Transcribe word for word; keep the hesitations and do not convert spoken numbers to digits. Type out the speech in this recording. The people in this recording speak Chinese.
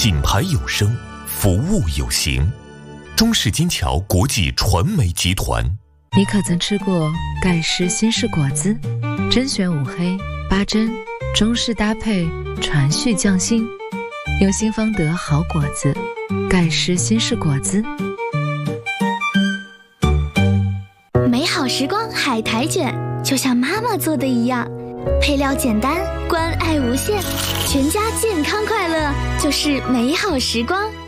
品牌有声，服务有形。中式金桥国际传媒集团。 你可曾吃过盖世新式果子？甄选五黑八珍，中式搭配，传续匠心，用心方得好果子。盖世新式果子。 美好时光海苔卷，就像妈妈做的一样，配料简单，关爱无限，全家健康快乐就是美好时光。